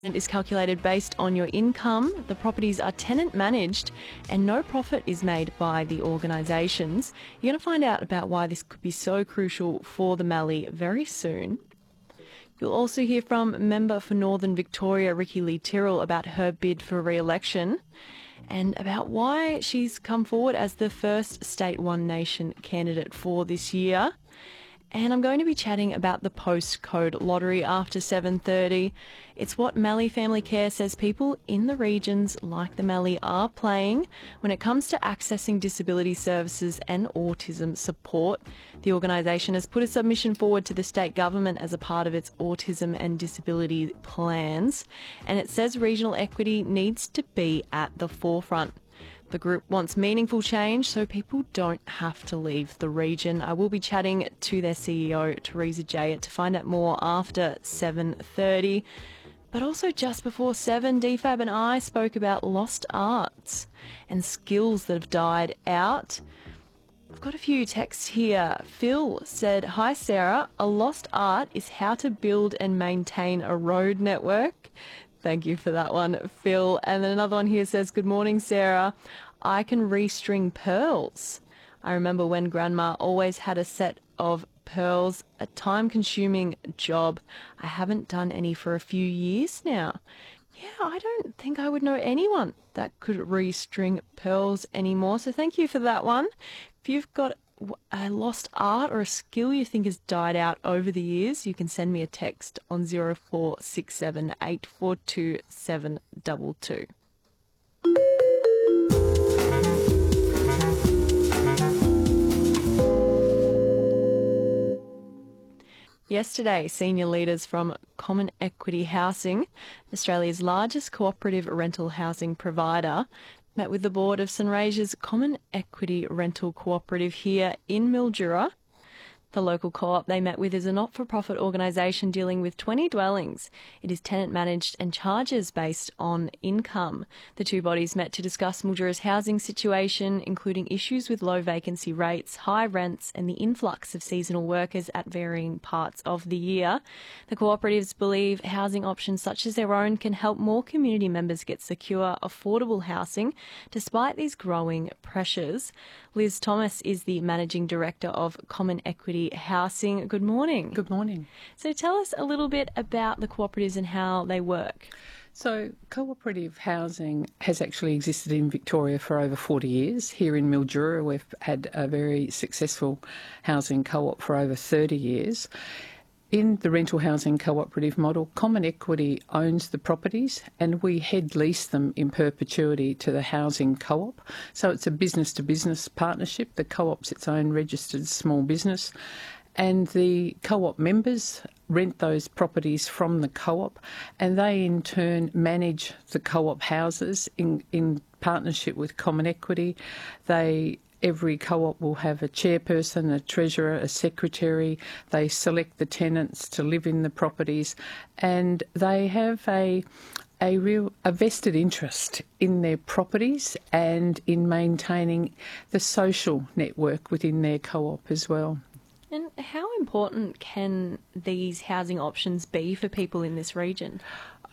It is calculated based on your income. The properties are tenant managed and no profit is made by the organisations. You're going to find out about why this could be so crucial for the Mallee very soon. You'll also hear from member for Northern Victoria, Rikki Lee Tyrrell, about her bid for re-election and about why she's come forward as the first State One Nation candidate for this year. And I'm going to be chatting about the postcode lottery after 7:30. It's what Mallee Family Care says people in the regions like the Mallee are playing when it comes to accessing disability services and autism support. The organisation has put a submission forward to the state government as a part of its autism and disability plans, and it says regional equity needs to be at the forefront. The group wants meaningful change so people don't have to leave the region. I will be chatting to their CEO, Teresa Jayett, to find out more after 7:30. But also just before 7, DFAB and I spoke about lost arts and skills that have died out. I've got a few texts here. Phil said, "Hi Sarah, a lost art is how to build and maintain a road network." Thank you for that one, Phil. And then another one here says, "Good morning, Sarah. I can restring pearls. I remember when Grandma always had a set of pearls, a time-consuming job. I haven't done any for a few years now." Yeah, I don't think I would know anyone that could restring pearls anymore. So thank you for that one. If you've got a lost art or a skill you think has died out over the years, you can send me a text on 0467 842 722. Yesterday, senior leaders from Common Equity Housing, Australia's largest cooperative rental housing provider, met with the board of Sunraysia's Common Equity Rental Cooperative here in Mildura. The local co-op they met with is a not-for-profit organisation dealing with 20 dwellings. It is tenant-managed and charges based on income. The two bodies met to discuss Mildura's housing situation, including issues with low vacancy rates, high rents and the influx of seasonal workers at varying parts of the year. The cooperatives believe housing options such as their own can help more community members get secure, affordable housing despite these growing pressures. Liz Thomas is the Managing Director of Common Equity Housing. Good morning. Good morning. So tell us a little bit about the cooperatives and how they work. So cooperative housing has actually existed in Victoria for over 40 years. Here in Mildura, we've had a very successful housing co-op for over 30 years. In the rental housing cooperative model, Common Equity owns the properties and we head lease them in perpetuity to the housing co-op. So it's a business-to-business partnership. The co-op's its own registered small business and the co-op members rent those properties from the co-op and they in turn manage the co-op houses in partnership with Common Equity. Every co-op will have a chairperson, a treasurer, a secretary. They select the tenants to live in the properties and they have a vested interest in their properties and in maintaining the social network within their co-op as well. And how important can these housing options be for people in this region?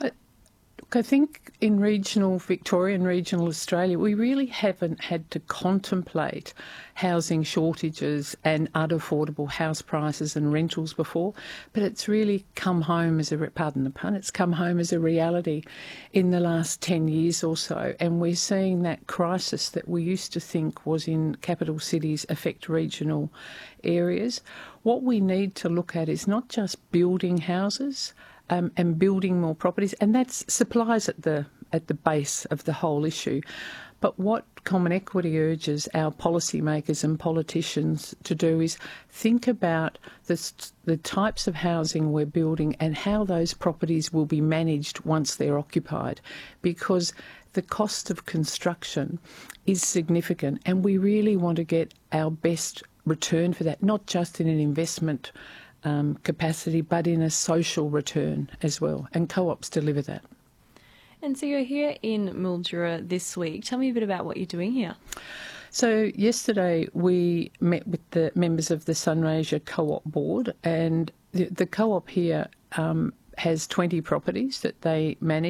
I think in regional Victoria and regional Australia, we really haven't had to contemplate housing shortages and unaffordable house prices and rentals before, but it's really come home as pardon the pun, it's come home as a reality in the last 10 years or so, and we're seeing that crisis that we used to think was in capital cities affect regional areas. What we need to look at is not just building houses, and building more properties, and that's supplies at the base of the whole issue. But what Common Equity urges our policymakers and politicians to do is think about the types of housing we're building and how those properties will be managed once they're occupied, because the cost of construction is significant and we really want to get our best return for that, not just in an investment capacity, but in a social return as well, and co-ops deliver that. And so you're here in Mildura this week. Tell me a bit about what you're doing here. So yesterday we met with the members of the Sunraysia Co-op Board, and the co-op here has 20 properties that they manage.